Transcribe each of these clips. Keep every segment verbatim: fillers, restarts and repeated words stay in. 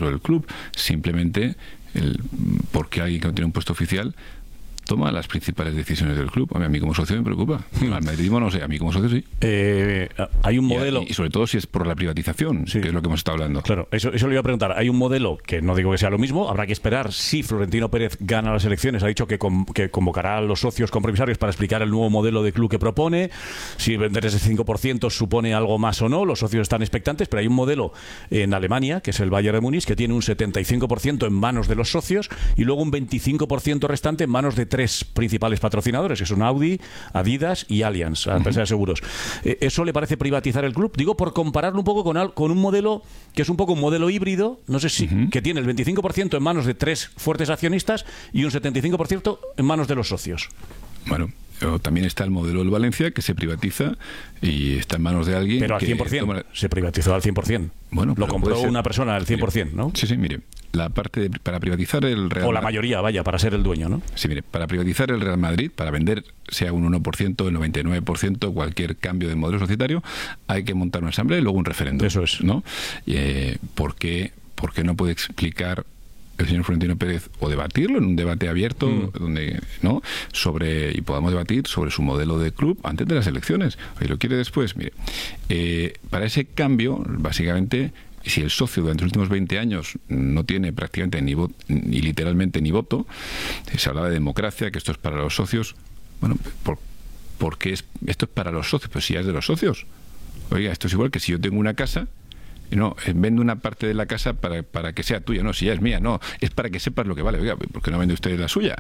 dentro del club. Simplemente, el, porque alguien que no tiene un puesto oficial toma las principales decisiones del club. A mí como socio me preocupa. Al madridismo no sé, a mí como socio sí. Eh, hay un modelo... Y, y sobre todo si es por la privatización, sí, que es lo que hemos estado hablando. Claro, eso, eso le iba a preguntar. Hay un modelo que no digo que sea lo mismo, habrá que esperar si Florentino Pérez gana las elecciones. Ha dicho que, con, que convocará a los socios compromisarios para explicar el nuevo modelo de club que propone, si vender ese cinco por ciento supone algo más o no. Los socios están expectantes, pero hay un modelo en Alemania, que es el Bayern de Múnich, que tiene un setenta y cinco por ciento en manos de los socios y luego un veinticinco por ciento restante en manos de tres principales patrocinadores, que son Audi, Adidas y Allianz, la empresa de seguros. Eh, ¿Eso le parece privatizar el club? Digo, por compararlo un poco con, al, con un modelo que es un poco un modelo híbrido, no sé si, uh-huh. que tiene el veinticinco por ciento en manos de tres fuertes accionistas y un setenta y cinco por ciento en manos de los socios. Bueno, también está el modelo del Valencia, que se privatiza y está en manos de alguien. Pero al que cien por ciento, toma... se privatizó al cien por ciento. Bueno, lo compró una persona al cien por ciento, mire, ¿no? Sí, sí, mire. La parte de, para privatizar el Real O la mayoría, vaya, para ser el dueño, ¿no? Sí, mire, para privatizar el Real Madrid, para vender, sea un uno por ciento, el noventa y nueve por ciento, cualquier cambio de modelo societario, hay que montar una asamblea y luego un referéndum. Eso es. ¿No? Eh, ¿por qué, por qué no puede explicar el señor Florentino Pérez o debatirlo en un debate abierto mm. donde no sobre y podamos debatir sobre su modelo de club antes de las elecciones? ¿Y lo quiere después? Mire, eh, para ese cambio, básicamente, si el socio durante los últimos veinte años no tiene prácticamente ni, vo- ni literalmente ni voto, se hablaba de democracia, que esto es para los socios. Bueno, ¿por, ¿por qué es, esto es para los socios? Pues si ya es de los socios. Oiga, esto es igual que si yo tengo una casa, no, vendo una parte de la casa para, para que sea tuya. No, si ya es mía, no, es para que sepas lo que vale. Oiga, ¿por qué no vende usted la suya?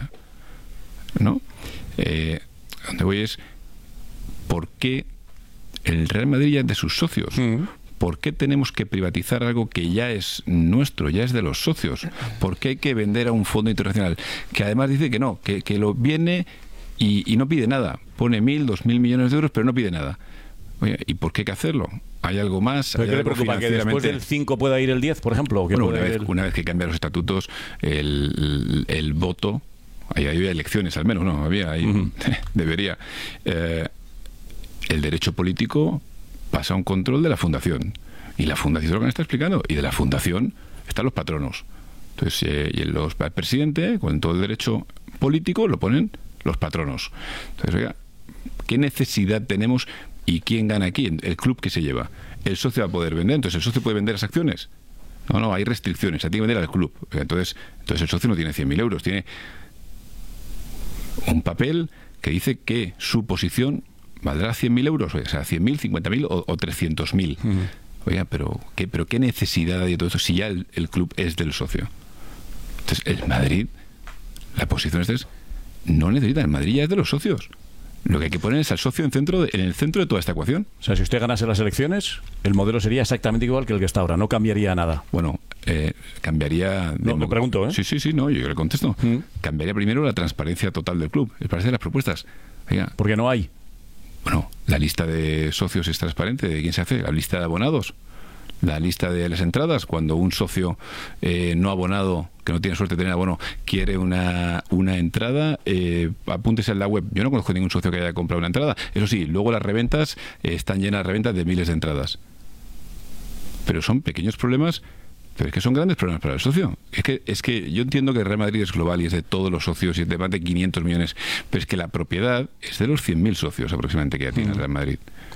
¿No? Eh, donde voy es, ¿por qué el Real Madrid ya es de sus socios? Mm. ¿Por qué tenemos que privatizar algo que ya es nuestro, ya es de los socios? ¿Por qué hay que vender a un fondo internacional que además dice que no, que, que lo viene y, y no pide nada? Pone mil, dos mil millones de euros, pero no pide nada. Oye, ¿y por qué hay que hacerlo? ¿Hay algo más? ¿Pero qué le preocupa? ¿Que después del cinco pueda ir el diez, por ejemplo? Bueno, una vez, el... una vez que cambian los estatutos, el, el, el voto, ahí había elecciones al menos, no, había, ahí, uh-huh. debería. Eh, el derecho político pasa a un control de la fundación. Y la fundación es lo que me está explicando. Y de la fundación están los patronos. Entonces, eh, y los, el presidente, con todo el derecho político, lo ponen los patronos. Entonces, oiga, ¿qué necesidad tenemos y quién gana aquí? El club que se lleva. El socio va a poder vender. Entonces, ¿el socio puede vender las acciones? No, no, hay restricciones. Tiene que vender al club. Entonces, entonces el socio no tiene cien mil euros. Tiene un papel que dice que su posición valdrá cien mil euros, o sea, cien mil, cincuenta mil o, o trescientos mil. Uh-huh. Oiga, pero ¿qué, pero ¿qué necesidad hay de todo eso si ya el, el club es del socio? Entonces, el Madrid, la posición esta es, no necesita, el Madrid ya es de los socios. Lo que hay que poner es al socio en, centro de, en el centro de toda esta ecuación. O sea, si usted ganase las elecciones, el modelo sería exactamente igual que el que está ahora, no cambiaría nada. Bueno, eh, cambiaría... No, me pregunto, ¿eh? Sí, sí, sí, no, yo le contesto. ¿Mm? Cambiaría primero la transparencia total del club. ¿Les parece las propuestas? Oiga, porque no hay. Bueno, la lista de socios es transparente. ¿De quién se hace? La lista de abonados. La lista de las entradas. Cuando un socio eh, no abonado, que no tiene suerte de tener abono, quiere una, una entrada, eh, apúntese en la web. Yo no conozco ningún socio que haya comprado una entrada. Eso sí, luego las reventas eh, están llenas de reventas de miles de entradas. Pero son pequeños problemas, pero es que son grandes problemas para el socio. Es que, es que yo entiendo que el Real Madrid es global y es de todos los socios y es de más de quinientos millones, pero es que la propiedad es de los cien mil socios aproximadamente que ya tiene el Real Madrid.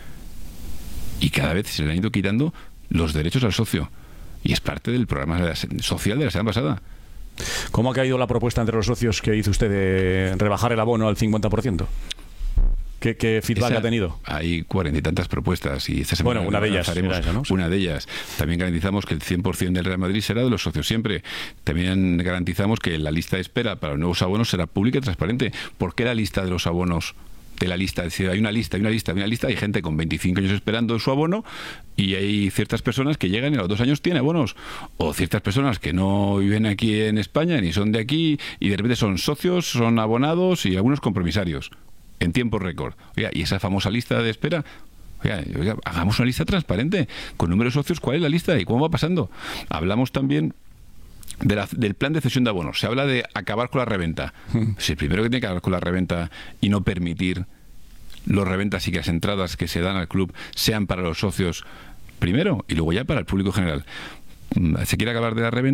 Y cada vez se le han ido quitando los derechos al socio. Y es parte del programa social de la semana pasada. ¿Cómo ha caído la propuesta entre los socios que hizo usted de rebajar el abono al cincuenta por ciento? ¿Qué, qué feedback esa, ha tenido? Hay cuarenta y tantas propuestas y esta semana bueno, una de ellas haremos esa, ¿no? una de ellas. También garantizamos que el cien por ciento del Real Madrid será de los socios siempre. También garantizamos que la lista de espera para los nuevos abonos será pública y transparente. ¿Por qué la lista de los abonos? De la lista, es decir, hay una lista, hay una lista, hay una lista, hay gente con veinticinco años esperando su abono y hay ciertas personas que llegan y a los dos años tienen abonos, o ciertas personas que no viven aquí en España ni son de aquí y de repente son socios, son abonados y algunos compromisarios en tiempo récord. Oiga, y esa famosa lista de espera, oiga, oiga, hagamos una lista transparente con números de socios, ¿cuál es la lista y cómo va pasando? Hablamos también De la, del plan de cesión de abonos. Se habla de acabar con la reventa. Si el primero que tiene que acabar con la reventa y no permitir los reventas y que las entradas que se dan al club sean para los socios primero y luego ya para el público general. Se quiere acabar de la reventa.